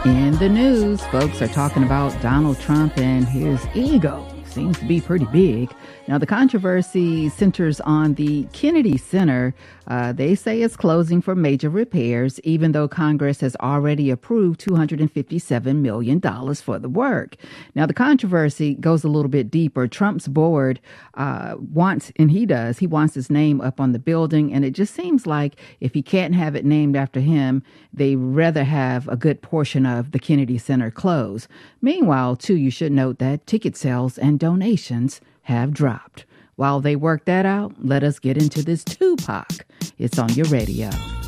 In the news, folks are talking about Donald Trump and his ego. Seems to be pretty big. Now, the controversy centers on the Kennedy Center. They say it's closing for major repairs, even though Congress has already approved $257 million for the work. Now, the controversy goes a little bit deeper. Trump's board wants his name up on the building, and it just seems like if he can't have it named after him, they'd rather have a good portion of the Kennedy Center closed. Meanwhile, too, you should note that ticket sales and donations have dropped. While they work that out, let us get into this Tupac. It's on your radio.